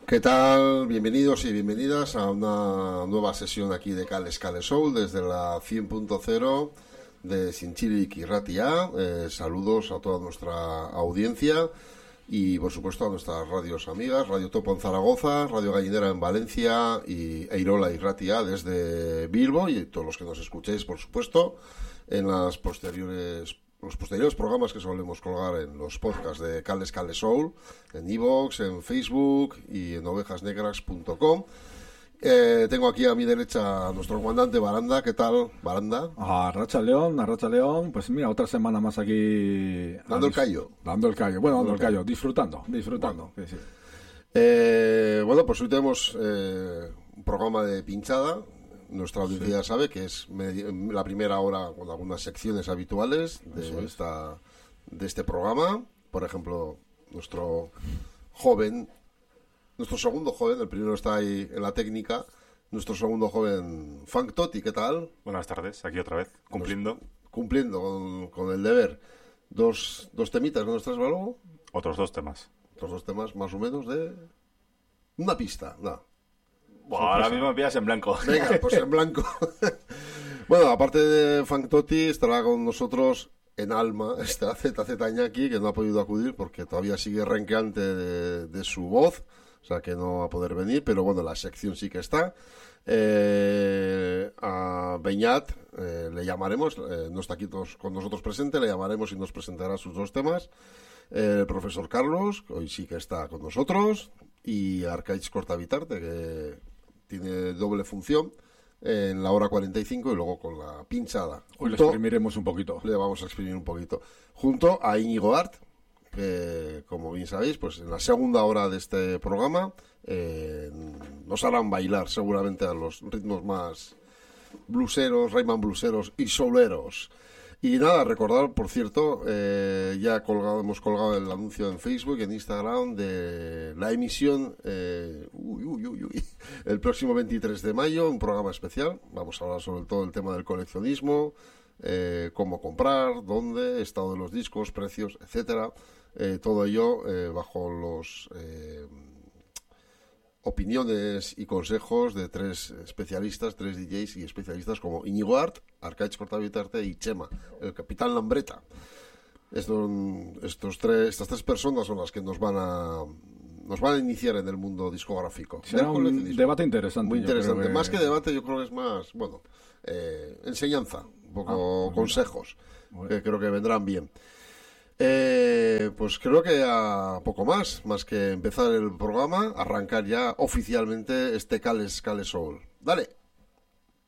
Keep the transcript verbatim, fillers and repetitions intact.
¿Qué tal? Bienvenidos y bienvenidas a una nueva sesión aquí de Cales Cales Soul desde la cien punto cero de Zintzilik Irratia. Eh, saludos a toda nuestra audiencia y por supuesto a nuestras radios amigas, Radio Topo en Zaragoza, Radio Gallinera en Valencia y Eirola Irratia desde Bilbo, y todos los que nos escuchéis por supuesto en las posteriores los posteriores programas que solemos colgar en los podcasts de Cales Cales Soul, en iVoox, en Facebook y en ovejas negras punto com. Eh, tengo aquí a mi derecha a nuestro comandante Baranda. ¿Qué tal, Baranda? A Racha León, a Racha León, pues mira, otra semana más aquí... Dando el callo. Dando el callo, bueno, dando el callo, disfrutando, disfrutando. Bueno, sí, sí. Eh, bueno pues hoy tenemos eh, un programa de pinchada. Nuestra audiencia sí. ya sabe que es medio, la primera hora con algunas secciones habituales de, esta, de este programa. Por ejemplo, nuestro joven, nuestro segundo joven, el primero está ahí en la técnica, nuestro segundo joven, Funk Toti, ¿qué tal? Buenas tardes, aquí otra vez, cumpliendo. Nos, cumpliendo con, con el deber. Dos, dos temitas, ¿no nos traes luego? Otros dos temas. Otros dos temas más o menos de... Una pista, nada. Bueno, ahora mismo me pillas en blanco. Venga, pues en blanco. Bueno, aparte de Funk Toti, estará con nosotros en alma esta Z Z Iñaki, que no ha podido acudir porque todavía sigue renqueante de, de su voz, o sea que no va a poder venir, pero bueno, la sección sí que está. Eh, a Beñat eh, le llamaremos, eh, no está aquí todos, con nosotros presente, le llamaremos y nos presentará sus dos temas. Eh, el profesor Carlos, que hoy sí que está con nosotros, y Arcaich Cortavitarte, que tiene doble función en la hora cuarenta y cinco y luego con la pinchada. Hoy le exprimiremos un poquito. Le vamos a exprimir un poquito. Junto a Íñigo Art, que como bien sabéis, pues en la segunda hora de este programa eh, nos harán bailar seguramente a los ritmos más blueseros, Rayman blueseros y souleros. Y nada, recordar, por cierto, eh, ya colgado, hemos colgado el anuncio en Facebook y en Instagram de la emisión eh, uy, uy, uy, uy, el próximo veintitrés de mayo, un programa especial. Vamos a hablar sobre todo el tema del coleccionismo, eh, cómo comprar, dónde, estado de los discos, precios, etcétera. Eh, todo ello eh, bajo los... Eh, opiniones y consejos de tres especialistas, tres D Js y especialistas como Íñigo Art, Arcaich Cortavitarte y Chema, el capitán Lambreta. Estos, estos tres, estas tres personas son las que nos van a nos van a iniciar en el mundo discográfico. Será un debate interesante. Muy interesante. Que... Más que debate, yo creo que es más, bueno, eh, enseñanza, un poco ah, pues consejos, bueno. que creo que vendrán bien. Eh, pues creo que a poco más, más que empezar el programa, arrancar ya oficialmente este Cales Cales Soul. Dale.